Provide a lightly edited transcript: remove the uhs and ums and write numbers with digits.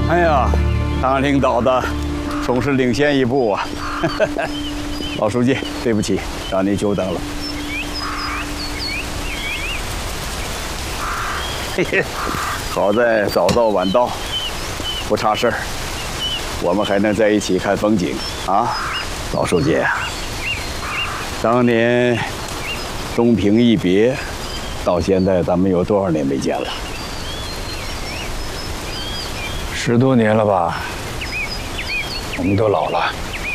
哎呀，当领导的总是领先一步啊！老书记，对不起，让您久等了。嘿嘿，好在早到晚到，不差事儿，我们还能在一起看风景啊！老书记，当年东平一别，到现在咱们有多少年没见了 10多年了吧？我们都老了。